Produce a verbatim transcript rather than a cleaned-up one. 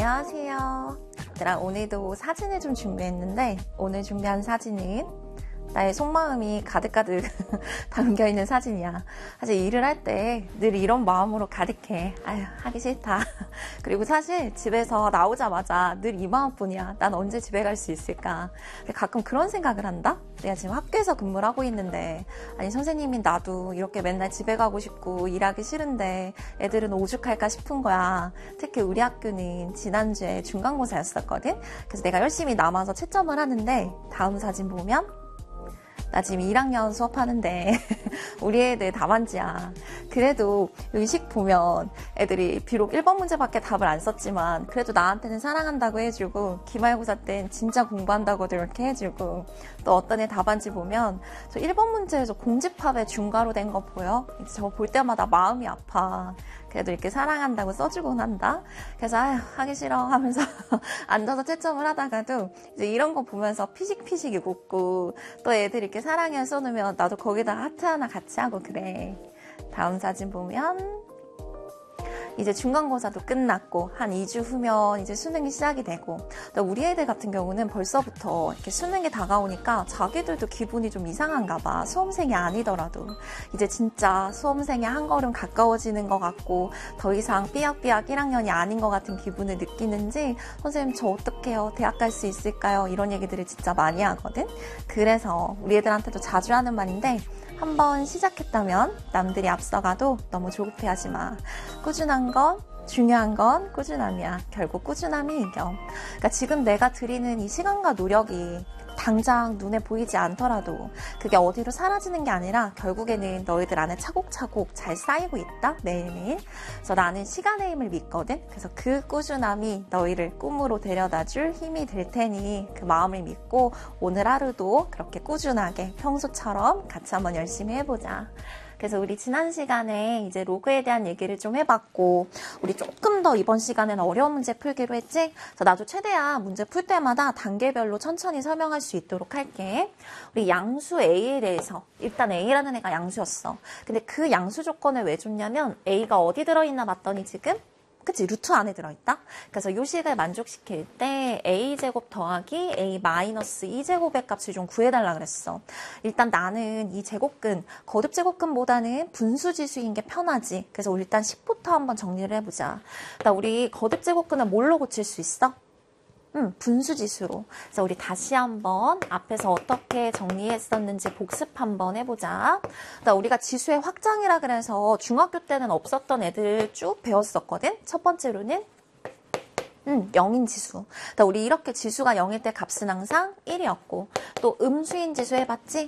안녕하세요. 얘들아, 오늘도 사진을 좀 준비했는데 오늘 준비한 사진은 나의 속마음이 가득가득 담겨있는 사진이야. 사실 일을 할 때 늘 이런 마음으로 가득해. 아휴, 하기 싫다. 그리고 사실 집에서 나오자마자 늘 이 마음뿐이야. 난 언제 집에 갈 수 있을까. 가끔 그런 생각을 한다? 내가 지금 학교에서 근무를 하고 있는데 아니 선생님이 나도 이렇게 맨날 집에 가고 싶고 일하기 싫은데 애들은 오죽할까 싶은 거야. 특히 우리 학교는 지난주에 중간고사였었거든. 그래서 내가 열심히 남아서 채점을 하는데 다음 사진 보면 나 지금 일 학년 수업하는데 우리 애들 답안지야. 그래도 의식 보면 애들이 비록 일 번 문제밖에 답을 안 썼지만 그래도 나한테는 사랑한다고 해주고 기말고사 땐 진짜 공부한다고도 이렇게 해주고 또 어떤 애 답안지 보면 저 일 번 문제에서 공집합에 중괄호 된 거 보여? 저거 볼 때마다 마음이 아파. 그래도 이렇게 사랑한다고 써주곤 한다. 그래서 아휴, 하기 싫어 하면서 앉아서 채점을 하다가도 이제 이런 거 보면서 피식피식이 웃고 또 애들 이렇게 사랑해 써놓으면 나도 거기다 하트 하나 같이 하고 그래. 다음 사진 보면 이제 중간고사도 끝났고 한 이 주 후면 이제 수능이 시작이 되고 우리 애들 같은 경우는 벌써부터 이렇게 수능이 다가오니까 자기들도 기분이 좀 이상한가 봐. 수험생이 아니더라도 이제 진짜 수험생이 한 걸음 가까워지는 것 같고 더 이상 삐약삐약 일 학년이 아닌 것 같은 기분을 느끼는지 선생님 저 어떡해요? 대학 갈 수 있을까요? 이런 얘기들을 진짜 많이 하거든. 그래서 우리 애들한테도 자주 하는 말인데 한번 시작했다면 남들이 앞서가도 너무 조급해하지 마. 꾸준한 건 중요한 건 꾸준함이야. 결국 꾸준함이 이겨. 그러니까 지금 내가 드리는 이 시간과 노력이 당장 눈에 보이지 않더라도 그게 어디로 사라지는 게 아니라 결국에는 너희들 안에 차곡차곡 잘 쌓이고 있다. 매일매일. 그래서 나는 시간의 힘을 믿거든. 그래서 그 꾸준함이 너희를 꿈으로 데려다줄 힘이 될 테니 그 마음을 믿고 오늘 하루도 그렇게 꾸준하게 평소처럼 같이 한번 열심히 해보자. 그래서 우리 지난 시간에 이제 로그에 대한 얘기를 좀 해봤고 우리 조금 더 이번 시간에는 어려운 문제 풀기로 했지? 그래서 나도 최대한 문제 풀 때마다 단계별로 천천히 설명할 수 있도록 할게. 우리 양수 A에 대해서 일단 A라는 애가 양수였어. 근데 그 양수 조건을 왜 줬냐면 A가 어디 들어있나 봤더니 지금 그치? 루트 안에 들어있다? 그래서 요 식을 만족시킬 때 a제곱 더하기 a 마이너스 이 제곱의 값을 좀 구해달라 그랬어. 일단 나는 이 제곱근, 거듭제곱근보다는 분수지수인 게 편하지. 그래서 일단 식부터 한번 정리를 해보자. 일단 우리 거듭제곱근은 뭘로 고칠 수 있어? 음, 분수지수로. 그래서 우리 다시 한번 앞에서 어떻게 정리했었는지 복습 한번 해보자. 그러니까 우리가 지수의 확장이라 그래서 중학교 때는 없었던 애들 쭉 배웠었거든. 첫 번째로는 음, 영인 지수. 그러니까 우리 이렇게 지수가 영일 때 값은 항상 일이었고 또 음수인 지수 해봤지?